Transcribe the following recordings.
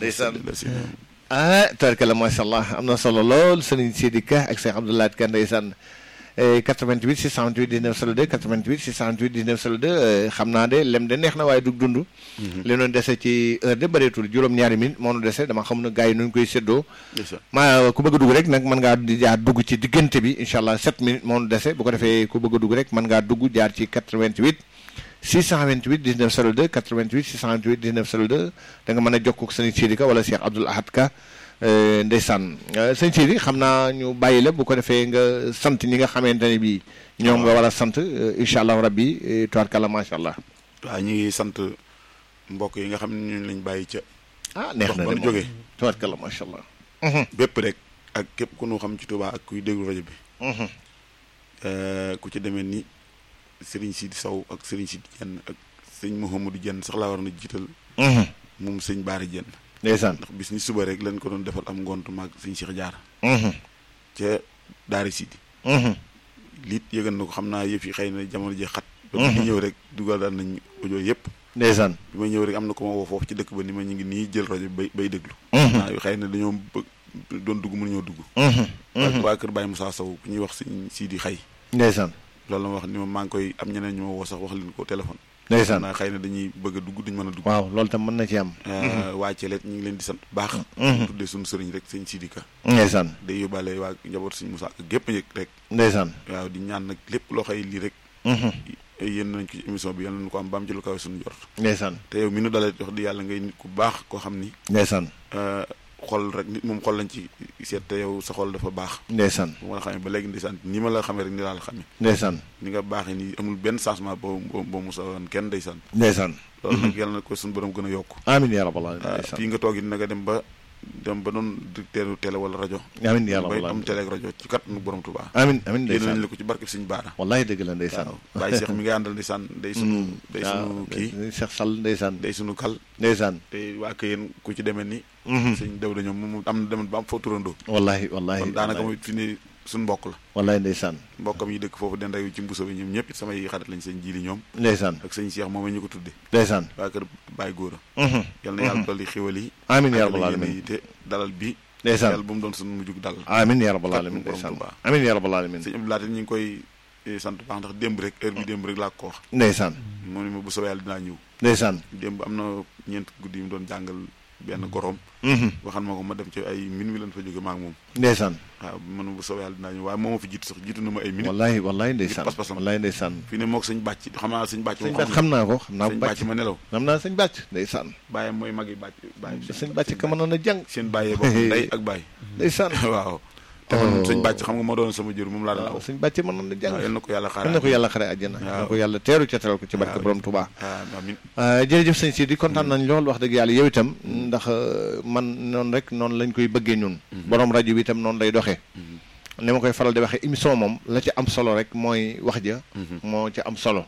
ndeysaan tabarkalla macha allah am na solo lool sëriñ Sidi Ka ak Cheikh Abdoulaye Ka ndeysaan 88 628 19 02 88 628 19 02 xam naa de lem de neex na waaye dug dund li noonu dese ci heure de bëreetul juróom-ñaari minute moo nu dese dama xam ne gars yi nuñ koy séddoo maa ku bëgg a dugg rek nag mën ngaa jaar dugg ci diggante bi incha allah 7 minutes moo nu dese bu ko defee ku bëgg a dugg rek mën ngaa dugg jaar ci 88 628 19 02 88 628 19 02 da nga mën a jokkoo ak sëñ Sidi Ka wala Cheikh Abdoul Ahad Ka ndeysaan sëñ Sidi xam naa ñu bàyyi la bu ko defee nga sant ñi nga xamante ne bii ñoom nga war a sant incha allah rabbi tubaarkalla macha allah. waaw ñu ngi sant mbokk yi nga xam ne ñun lañ bàyyi ca. neex na de moom jógee tubaarkalla macha allah. bépp rek ak képp ku ñu xam ci Touba ak kuy déglu rajo bi. ku ci demee ni Serigne Sidi Sow ak Serigne Sidi Dieng ak sëñ Mouhamadou Dieng sax laa war na jiital. moom sëñ Baara Dieng. ndeysaan ndax bis ni suba rek lañ ko doon defal am ngont maag sëñ Cheikh Diarra. ca Daara Sidi. liit yëgal na ko xam naa yëf yi xëy na jamono ji xat. ba mu ñëw rek dugal daal nañ audio yëpp. ndeysaan bi ma ñëw rek am na ko ma woo foofu ci dëkk ba ni ma ñu ngi nii jël rajo bay déglu. xëy na dañoo doon dugg mënuñoo dugg. waa kër Baye Moussa Sow ku ñuy wax sëñ Sidi Xay. ndeysaan loolu la ma wax ni ma maa ngi koy am ñeneen ñu ma woo sax wax leen ko téléphone. ndeysaan naa xëy na dañuy bëgg a dugg duñ mën a dugg. waaw loolu tam mën na ci am. waa Celet ñu ngi leen di sant baax. tuddee suñu sëriñ rek sëñ Sidi Ka. ndeysaan day yóbbaale waa njaboot sëñ Moussa ak gépp njëkk rek. ndeysaan waaw di ñaan nag lépp loo xëy lii rek. yéen nañ ko ci émission bi yal nañu ko am ba am ci lu kawe suñu jort. ndeysaan te yow mi nu dalee wax di yàlla ngay nit ku baax koo xam ni. ndeysaan xol rek nit moom xol lañ ci seet te yow sa xol dafa baax. ndeysaan bu ma la xamee ba léegi ndeysaan ni ma la xamee rek ni laa la xamee. ndeysaan ni nga baaxee ni amul benn changement boo musa woon kenn ndeysaan. ndeysaan loolu nag yàlla na ko suñu borom gën a yokk. amiin yaa rabbal aalamiin ndeysaan fii nga toog it nanga dem ba doon directeur télé wala rajo. amiin yaa rabbal bay am aalamiin télé ak rajo ci kat nu borom Tuubaa. amiin amiin yéen ndeysaan nañ la ko ci barke Sëñ Baara. wallahi dëgg la ndeysaan Baye Cheikh mi ngay àndal ndeysaan day sunu kii Cheikh Sall ndeysaan day sunu kal ndeysaan te waa kër yéen ku ci demee ni sëñ Dawda ñoom moom am na demet ba am foo turandoo wallahi wallahi kon daanaka mooy fi ne suñu mbokk la wallahi ndeysaan mbokkam yi dëkk foofu den reyu ci mbuso bi ñoom ñëpp it samay xarit lañ sëñ Jili ñoom ndeysaan ak sëñ Cheikh moom ñu ko tudde ndeysaan waa kër Baye Góora yal na yàlla dolli xéwal yi amiin yaa rabbal aalamiin te dalal bi ndeysaan yàlla bu mu doon suñu mujjug dal amiin yaa rabbal aalamiin ndeysaan amiin yaa rabbal aalamiin sëñ Abdoulaye ñu ngi koy sant baax ndax démb rek heure bi démb rek laa ko wax ndeysaan moom ni ma bu soobee yàlla dinaa ñëw ndeysaan démb am na ñeent guddi yi mu doon jàngal benn gorom waxan ma ko ma dem ci ay minuit lañ fa jóge maa ngi moom ndeysaan waaw man bu soobee yàlla dinaa ñëw waaye moo ma fi jiitu sax jiitu na ma ay minutes wallahi wallahi ndeysaan pas-pasam wallahi ndeysaan fii ne moo ko sëñ bàcc xam naa sëñ bàcc sëñ bàcc xam naa ko xam naa sëñ bàcc ma nelaw xam naa sëñ bàcc ndeysaan bàyyam mooy mag yi bàcc bàyyi sëñ bàcc ka mënoon a jàng seen bàyyee bopp ndey ak bàyyi ndeysaan waaw te man sëñ bàcc xam nga moo doon sama jër moom laa daan aw sëñ bàcc mënoon a jàng yal na ko yàlla xaare yal na ko yàlla xare àjjana yal na ko yàlla teeru ca teral ko ci barke borom Touba amiin jërëjëf sëñ Sidi kontaan nañ lool wax dëgg yàlla yow itam ndax man noonu rek noonu lañ koy bëggee ñun borom rajo bi itam noonu lay doxee ni ma koy faral di waxee émission moom la ci am solo rek mooy wax ja moo ci am solo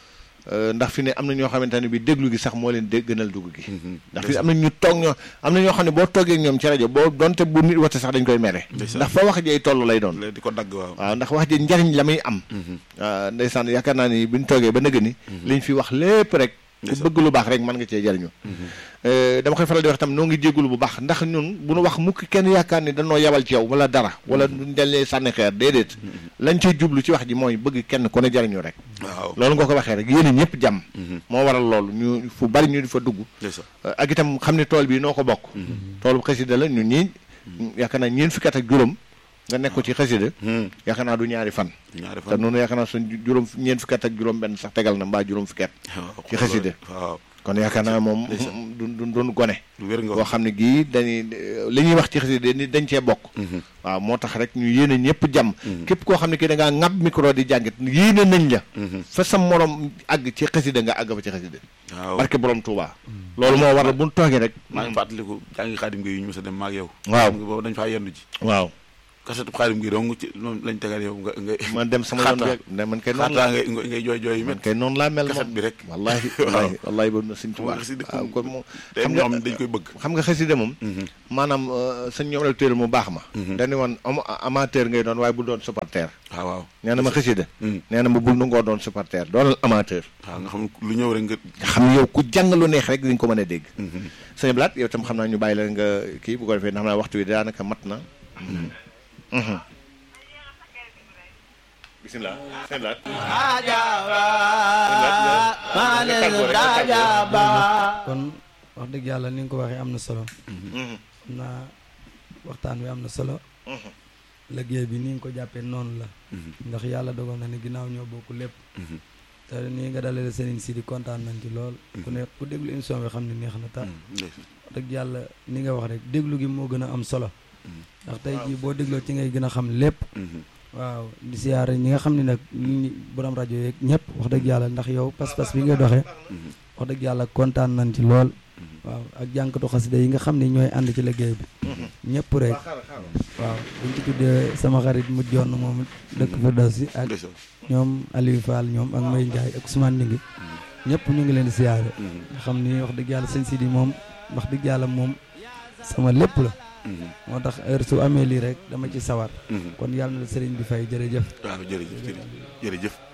ndax fi ne am na ñoo xamante ne bi déglu gi sax moo leen gënal dugg gi ndax fi am na ñu toog ñoo am na ñoo xam ne boo toogee ñoom ci rajo boo donte bu nit wate sax dañ koy mere ndax fa wax jey toll lay doon di ko dagg waaw ndax wax ji njariñ la muy am ndeysaan yaakaar naa ni buñ toogee ba nëgë ni liñ fi wax lépp rek ku bëgg lu baax rek mën nga cee jariñu dama koy faral di wax tam noo ngi jéggulu bu baax ndax ñun bu nu wax mukk kenn yaakaar ni dañoo yabal ci yow wala dara wala duñ dalee sànni xeer déedéet lañ cay jublu ci wax ji mooy bëgg kenn ku ne jariñu rek waaw loolu nga ko waxee rek yéen ñëpp jàmm moo waral loolu ñu fu bari ñu di fa dugg ak itam xam ne tool bi noo ko bokk toolu xasida la ñun ñii yaakaar naa ñeen fukki at ak juróom nga nekk ko ci xasida yaakaar naa du ñaari fan te noonu yaakaar naa suñ juróom ñeen fukki at ak juróom benn sax tegal na mbaa juróom fukki at ci xasida kon yaakaar naa moom du doon gone boo xam ne gii dañuy li ñuy wax ci xasida ni dañ cee bokk waaw moo tax rek ñu yéene ñëpp jàmm képp koo xam ne kii da ngaa ŋàbb micro di jàngit yéene nañ la fa sa morom àgg ci xasida nga àgg fa ci xasida barke borom Touba loolu moo waral bu ñu toogee rek maa ngi fàttaliku jàngi Xaadim Gueye yu ñu mos a dem maag yow waaw boobu dañ faa yendu ji waaw kasetu Xaadim gi dong ci moom lañ tegal yow nga man dem sama yoon rek ne man kay noonu xaataa ngay jooy yu man met kay noonu laa mel kaset moom bi rek wallahi boobu na Sëñ Tuubaa waaw kon moom xam nga dañ koy bëgg xam nga xasida moom maanaam sëñ ñoom la téel mu baax ma dañu woon amateur ngay doon waaye bu doon supporter waaw nee na ma xasida nee na ma bul nu ngoo doon supporter doonal amateur waaw nga xam lu ñëw rek nga xam yow ku jàng lu neex rek dañ ko mën a dégg sëñ Blaat yow tam xam naa ñu bàyyi la nga kii bu ko defee ndax xam naa waxtu wi daanaka mat na bismillah sëñ Blaat kon wax dëgg yàlla ni nga ko waxee am na solo xam naa waxtaan wi am na solo liggéey bi ni nga ko jàppee noonu la ndax yàlla dogal na ne ginnaaw ñoo bokk lépp te nii nga dalale Serigne Sidi kontaan nañ ci lool ku ne ku déglu émission bi xam ne neex na tax wax dëgg yàlla ni nga wax rek déglu gi moo gën a am solo ndax tey jii boo dégloo ci ngay gën a xam lépp waaw di siyaare ñi nga xam ne nag ñi borom rajo yeeg ñëpp wax dëgg yàlla ndax yow pas-pas bi nga doxee wax dëgg yàlla kontaan nañ ci lool waaw ak jànkatu xasida yi nga xam ne ñooy ànd ci liggéey bi ñëpp rek waaw buñ ci tuddee sama xarit mu jonn moom dëkk Firdawsi ak ñoom Aliou Fall ñoom ak May Ndiaye ak Ousmane Ndingi ñëpp ñu ngi leen di siyaare nga xam ni wax dëgg yàlla sëñ Sidi moom wax dëgg yàlla moom sama lépp la moo tax heure su amee lii rek dama ci sawar kon yàlla na la sëriñ bi fay jërëjëf waaw jërëjëf